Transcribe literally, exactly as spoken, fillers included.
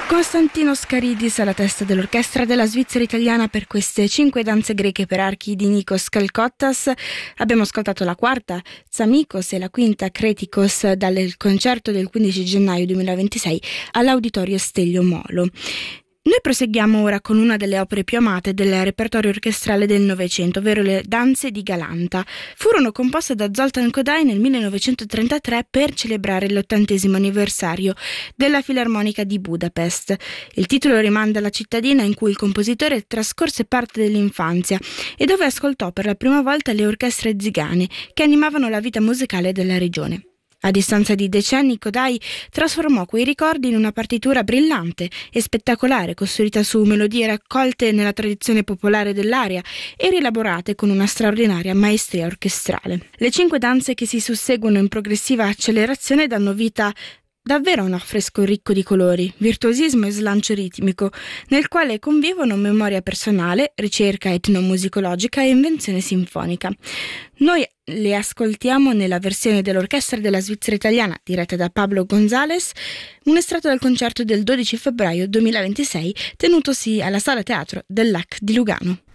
Costantino Scaridis alla testa dell'orchestra della Svizzera Italiana per queste cinque danze greche per archi di Nikos Kalkottas. Abbiamo ascoltato la quarta, Tsamikos, e la quinta, Kretikos, dal concerto del quindici gennaio duemilaventisei all'Auditorio Stelio Molo. Noi proseguiamo ora con una delle opere più amate del repertorio orchestrale del Novecento, ovvero le danze di Galanta. Furono composte da Zoltán Kodály nel millenovecentotrentatré per celebrare l'ottantesimo anniversario della Filarmonica di Budapest. Il titolo rimanda alla cittadina in cui il compositore trascorse parte dell'infanzia e dove ascoltò per la prima volta le orchestre zigane che animavano la vita musicale della regione. A distanza di decenni, Kodály trasformò quei ricordi in una partitura brillante e spettacolare, costruita su melodie raccolte nella tradizione popolare dell'area e rielaborate con una straordinaria maestria orchestrale. Le cinque danze che si susseguono in progressiva accelerazione danno vita davvero un affresco ricco di colori, virtuosismo e slancio ritmico, nel quale convivono memoria personale, ricerca etnomusicologica e invenzione sinfonica. Noi le ascoltiamo nella versione dell'Orchestra della Svizzera Italiana, diretta da Pablo González, un estratto dal concerto del dodici febbraio duemilaventisei, tenutosi alla Sala Teatro del Lac di Lugano.